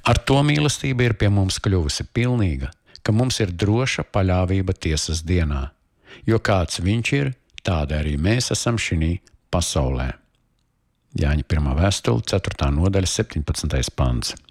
Ar to mīlestība ir pie mums kļuvusi pilnīga, ka mums ir droša paļāvība tiesas dienā, jo kāds viņš ir, tādi arī mēs esam šinī pasaulē. Jāņa 1. vēstule, 4. nodaļa, 17. pants.